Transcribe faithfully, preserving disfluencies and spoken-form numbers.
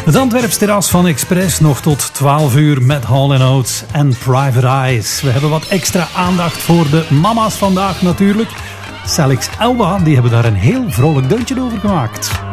Het Antwerps terras van Express nog tot twaalf uur met Hall and Oates en Private Eyes. We hebben wat extra aandacht voor de mama's vandaag natuurlijk. Salix Elba, die hebben daar een heel vrolijk deuntje over gemaakt.